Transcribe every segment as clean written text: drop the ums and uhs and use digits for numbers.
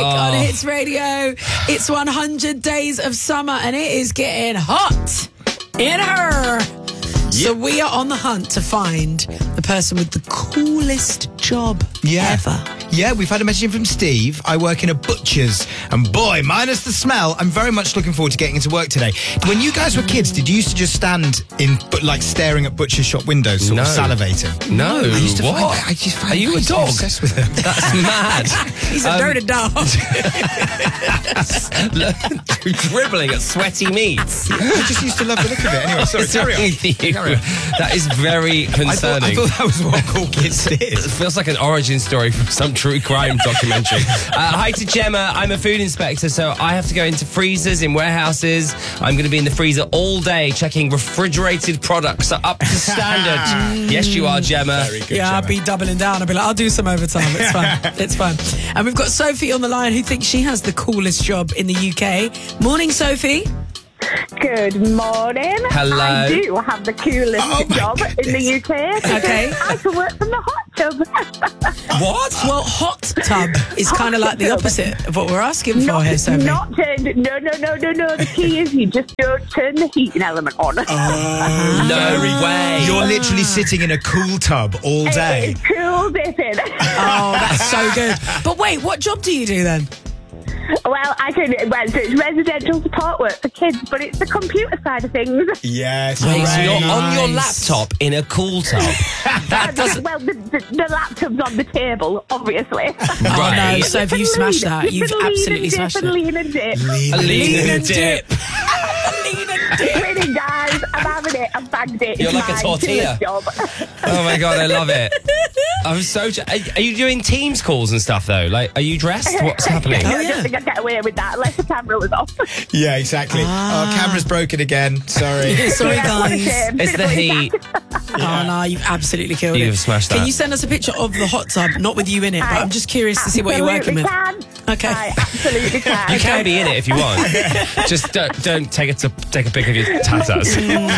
on Hits Radio. It's 100 days of summer and it is getting hot in her. So we are on the hunt to find the person with the coolest job ever. Yeah, we've had a message in from Steve. I work in a butcher's, and boy, minus the smell, I'm very much looking forward to getting into work today. When you guys were kids, did you used to just stand in, like, staring at butcher shop windows, sort of salivating? No. I used to what? Are you a dog? Obsessed with him. That's mad. He's a dirty dog. Dribbling at sweaty meats. I just used to love the look of it. Anyway, sorry, carry on. That is very concerning. I thought that was what cool kids did. It feels like an origin story from some true crime documentary. Hi to Gemma. I'm a food inspector, so I have to go into freezers in warehouses. I'm going to be in the freezer all day checking refrigerated products are up to standard. Yes, you are, Gemma. Very good, yeah, Gemma. I'll be doubling down. I'll be like, I'll do some overtime. It's fine. It's fine. And we've got Sophie on the line who thinks she has the coolest job in the UK. Morning, Sophie. Good morning. Hello. I do have the coolest job in the UK. Okay. I can work from the hot tub. What? Well, hot tub is kind of like the opposite of what we're asking for here, Sophie. Not turn. No. The key is you just don't turn the heating element on. No way. You're literally sitting in a cool tub all day. It's cool dipping. Oh, that's so good. But wait, what job do you do then? Well, so it's residential support work for kids, but it's the computer side of things. Yes. Wait, so you're on your Nice. laptop in a cool tub. That doesn't... Well, the laptop's on the table, obviously. Oh no, Right. Sophie, you smashed that. You've absolutely smashed it. Lean and dip. Lean and dip. Lean and dip. Winning, guys. I'm having it. I've bagged it. You're It's like a my tortilla. coolest job. Oh my God, I love it. I'm so... Are you doing Teams calls and stuff, though? Like, are you dressed? What's happening? I don't think I'd get away with that unless the camera was off. Yeah, exactly. Oh, camera's broken again. Sorry. Sorry, Yeah, what a guys. shame. It's the heat. Oh no, you've absolutely killed it. You've smashed that. Can you send us a picture of the hot tub, not with you in it, but I'm just curious to see what you're working with. Okay. I absolutely can. You can be in it if you want. Just don't take a pic of your tatas.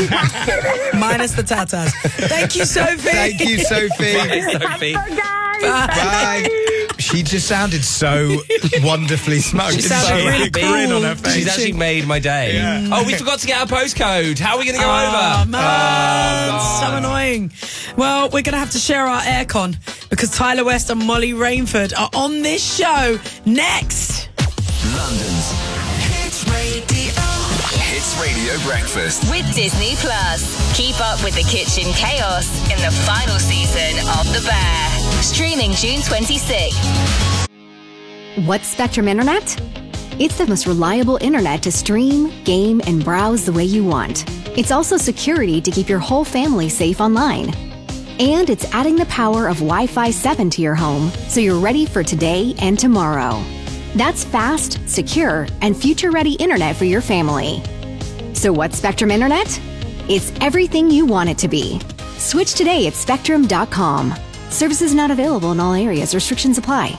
Minus the tatas. Thank you, Sophie. Thank you, Sophie. Bye, Sophie. Have fun, guys. Bye. She just sounded so wonderfully smug. She didn't sounded she? really A grin cool. on her face. She's actually made my day. Yeah. Oh, we forgot to get our postcode. How are we going to go Oh, over? man, so annoying. Well, we're going to have to share our aircon because Tyler West and Molly Rainford are on this show next. London's Hits Radio. Hits Radio Breakfast. With Disney Plus. Keep up with the kitchen chaos in the final season of The Bear. Streaming June 26th. What's Spectrum Internet? It's the most reliable internet to stream, game, and browse the way you want. It's also security to keep your whole family safe online. And it's adding the power of Wi-Fi 7 to your home so you're ready for today and tomorrow. That's fast, secure, and future-ready internet for your family. So what's Spectrum Internet? It's everything you want it to be. Switch today at Spectrum.com. Services not available in all areas. Restrictions apply.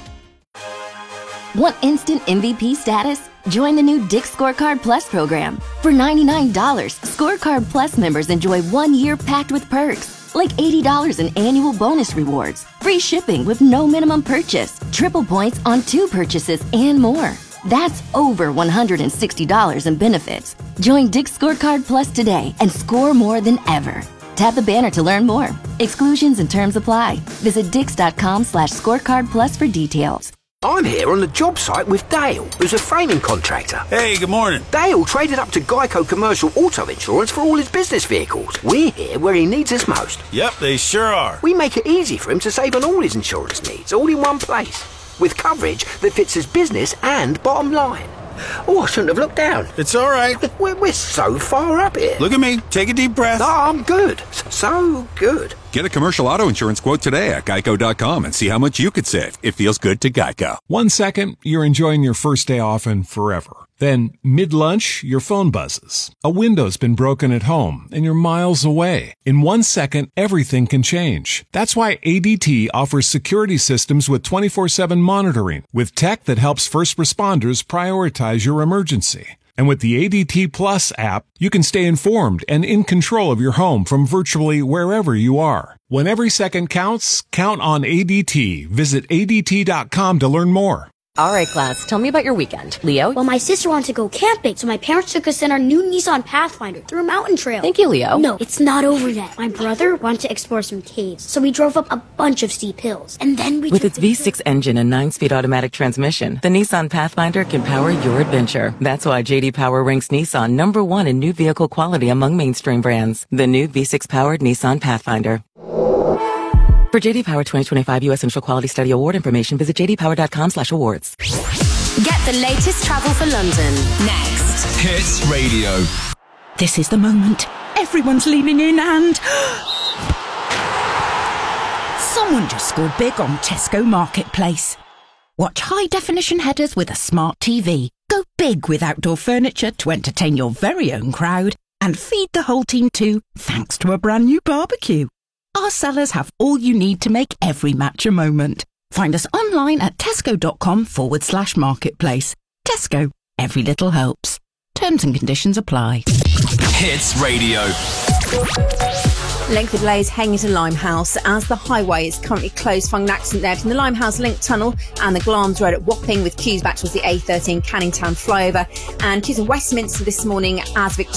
Want instant MVP status? Join the new Dick's Scorecard Plus program. For $99, Scorecard Plus members enjoy 1 year packed with perks, like $80 in annual bonus rewards, free shipping with no minimum purchase, triple points on 2 purchases, and more. That's over $160 in benefits. Join Dick's Scorecard Plus today and score more than ever. Tap the banner to learn more. Exclusions and terms apply. Visit dix.com/scorecard plus for details. I'm here on the job site with Dale, who's a framing contractor. Hey, good morning. Dale traded up to Geico Commercial Auto Insurance for all his business vehicles. We're here where he needs us most. Yep, they sure are. We make it easy for him to save on all his insurance needs, all in one place, with coverage that fits his business and bottom line. Oh, I shouldn't have looked down. It's all right. We're so far up here. Look at me. Take a deep breath. No, I'm good. So good. Get a commercial auto insurance quote today at geico.com and see how much you could save. It feels good to Geico. 1 second, you're enjoying your first day off and forever. Then, mid-lunch, your phone buzzes. A window's been broken at home, and you're miles away. In 1 second, everything can change. That's why ADT offers security systems with 24/7 monitoring, with tech that helps first responders prioritize your emergency. And with the ADT Plus app, you can stay informed and in control of your home from virtually wherever you are. When every second counts, count on ADT. Visit ADT.com to learn more. All right, class, tell me about your weekend. Leo? Well, my sister wanted to go camping, so my parents took us in our new Nissan Pathfinder through a mountain trail. Thank you, Leo. No, it's not over yet. My brother wanted to explore some caves, so we drove up a bunch of steep hills. And then we With its V6 engine and 9-speed automatic transmission, the Nissan Pathfinder can power your adventure. That's why J.D. Power ranks Nissan number 1 in new vehicle quality among mainstream brands. The new V6-powered Nissan Pathfinder. For J.D. Power 2025 U.S. Initial Quality Study Award information, visit jdpower.com/awards. Get the latest travel for London next. Hits Radio. This is the moment. Everyone's leaning in and... Someone just scored big on Tesco Marketplace. Watch high-definition headers with a smart TV. Go big with outdoor furniture to entertain your very own crowd. And feed the whole team too, thanks to a brand new barbecue. Our sellers have all you need to make every match a moment. Find us online at tesco.com/marketplace. Tesco. Every little helps. Terms and conditions apply. Hits Radio. Lengthy delays heading to Limehouse as the highway is currently closed following an accident there between the Limehouse Link Tunnel and the Glamis Road at Wapping, with queues back towards the A13 Canning Town flyover, and queues in Westminster this morning as Victoria